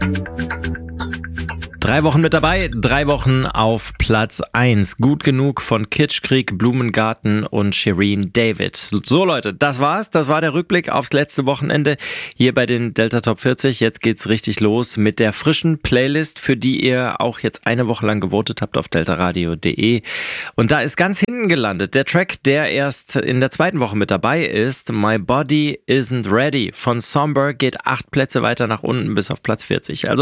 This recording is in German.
3 Wochen mit dabei, 3 Wochen auf Platz 1. Gut genug von Kitschkrieg, Blumengarten und Shireen David. So Leute, das war's. Das war der Rückblick aufs letzte Wochenende hier bei den Delta Top 40. Jetzt geht's richtig los mit der frischen Playlist, für die ihr auch jetzt eine Woche lang gewotet habt auf deltaradio.de. Und da ist ganz hinten gelandet der Track, der erst in der zweiten Woche mit dabei ist. My Body Isn't Ready von Somber geht 8 Plätze weiter nach unten bis auf Platz 40. Also